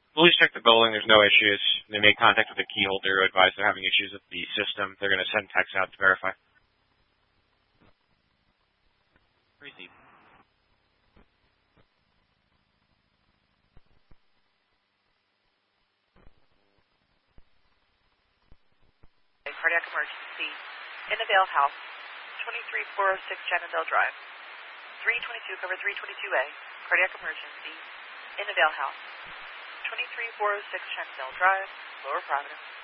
Police checked the building. There's no issues. They made contact with the key holder who advised they're having issues with the system. They're going to send techs out to verify. Receive. Cardiac emergency. Innavale House, 23406 Shenandoah Drive. 322, cover 322A. Cardiac emergency. Innavale House, 23406 Shenandoah Drive, Lower Providence.